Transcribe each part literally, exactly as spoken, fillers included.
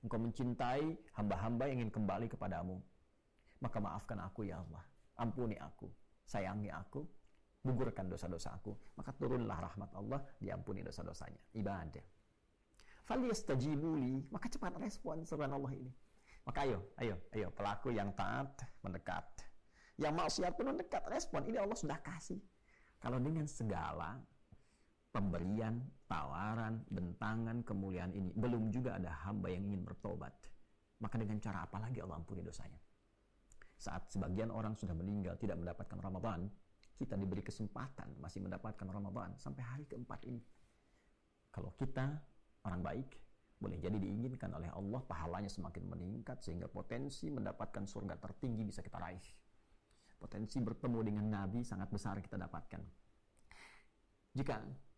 Engkau mencintai hamba-hamba yang ingin kembali kepadamu. Maka maafkan aku ya Allah. Ampuni aku. Sayangi aku. Gugurkan dosa-dosa aku. Maka turunlah rahmat Allah, diampuni dosa-dosanya. Ibadah. Falyastajibuli, maka cepat respon seruan Allah ini. Maka ayo, ayo, ayo pelaku yang taat mendekat. Yang maksiat pun mendekat, respon. Ini Allah sudah kasih. Kalau dengan segala pemberian, tawaran, bentangan, kemuliaan ini belum juga ada hamba yang ingin bertobat, maka dengan cara apa lagi Allah ampuni dosanya? Saat sebagian orang sudah meninggal tidak mendapatkan Ramadan, kita diberi kesempatan masih mendapatkan Ramadan sampai hari keempat ini. Kalau kita orang baik, boleh jadi diinginkan oleh Allah, pahalanya semakin meningkat sehingga potensi mendapatkan surga tertinggi bisa kita raih. Potensi bertemu dengan Nabi sangat besar kita dapatkan. Jika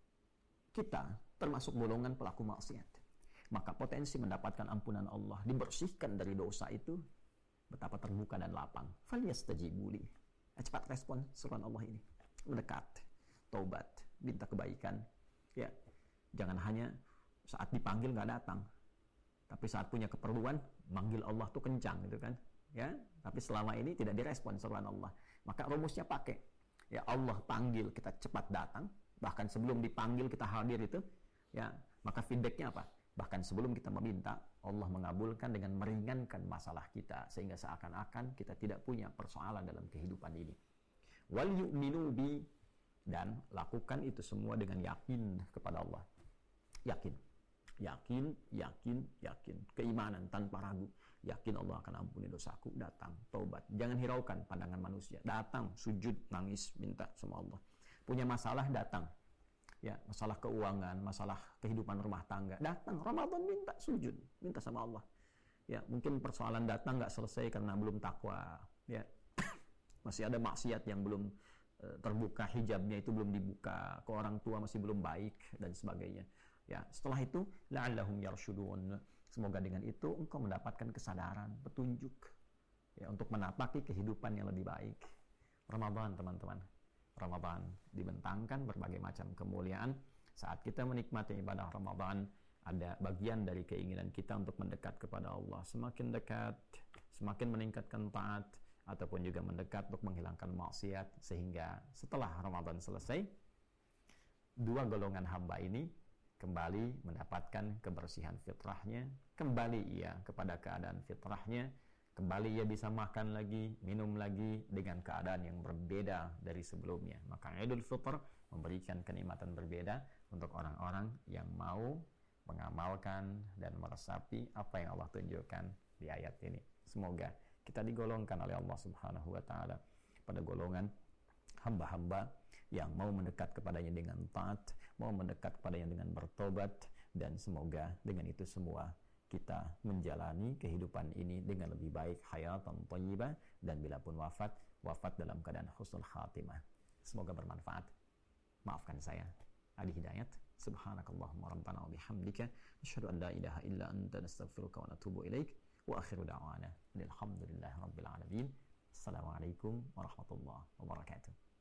kita termasuk golongan pelaku maksiat, maka potensi mendapatkan ampunan Allah, dibersihkan dari dosa itu betapa terbuka dan lapang. Falyastajibuli, cepat respon seruan Allah ini, mendekat, taubat, minta kebaikan. Ya, jangan hanya saat dipanggil nggak datang, tapi saat punya keperluan manggil Allah tuh kencang gitu kan, ya. Tapi selama ini tidak direspon seruan Allah, maka rumusnya pakai, ya Allah panggil kita cepat datang, bahkan sebelum dipanggil kita hadir itu, ya. Maka feedbacknya apa? Bahkan sebelum kita meminta, Allah mengabulkan dengan meringankan masalah kita sehingga seakan-akan kita tidak punya persoalan dalam kehidupan ini. Wal yu'minu bi, dan lakukan itu semua dengan yakin kepada Allah. Yakin, yakin, yakin, yakin, keimanan tanpa ragu. Yakin Allah akan ampuni dosaku, datang, taubat. Jangan hiraukan pandangan manusia. Datang, sujud, nangis, minta sama Allah. Punya masalah, datang. Ya, masalah keuangan, masalah kehidupan rumah tangga, datang. Ramadan minta sujud, minta sama Allah. Ya, mungkin persoalan datang nggak selesai karena belum takwa. Ya, masih ada maksiat yang belum uh, terbuka, hijabnya itu belum dibuka, ke orang tua masih belum baik dan sebagainya. Ya, setelah itu la'allahum yarshudun. Semoga dengan itu engkau mendapatkan kesadaran, petunjuk, ya, untuk menapaki kehidupan yang lebih baik. Ramadan, teman-teman. Ramadan dibentangkan berbagai macam kemuliaan. Saat kita menikmati ibadah Ramadan, ada bagian dari keinginan kita untuk mendekat kepada Allah. Semakin dekat, semakin meningkatkan taat, ataupun juga mendekat untuk menghilangkan maksiat, sehingga setelah Ramadan selesai, dua golongan hamba ini kembali mendapatkan kebersihan fitrahnya, kembali ia kepada keadaan fitrahnya, kembali ia bisa makan lagi, minum lagi dengan keadaan yang berbeda dari sebelumnya. Maka Idul Fitr memberikan kenikmatan berbeda untuk orang-orang yang mau mengamalkan dan meresapi apa yang Allah tunjukkan di ayat ini. Semoga kita digolongkan oleh Allah Subhanahu wa taala pada golongan hamba-hamba yang mau mendekat kepadanya dengan taat, mau mendekat kepadanya dengan bertobat, dan semoga dengan itu semua kita menjalani kehidupan ini dengan lebih baik, hayatan thayyibah, dan bila pun wafat, wafat dalam keadaan husnul khatimah. Semoga bermanfaat. Maafkan saya, Adi Hidayat. Subhanakallahumma rabbana wa bihamdika asyhadu an la ilaha illa anta nastaghfiruka wa natubu ilaik. Wa akhiru da'wana alhamdulillahi rabbil alamin. Assalamualaikum warahmatullahi wabarakatuh.